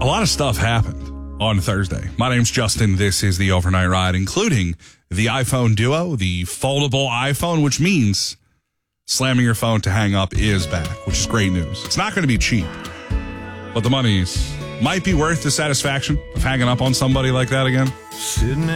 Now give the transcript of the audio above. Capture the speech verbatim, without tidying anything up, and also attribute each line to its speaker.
Speaker 1: A lot of stuff happened on Thursday. My name's Justin. This is the Overnight Ride, including the iPhone Duo, the foldable iPhone, which means slamming your phone to hang up is back, which is great news. It's not going to be cheap, but the money's might be worth the satisfaction of hanging up on somebody like that again.
Speaker 2: Sitting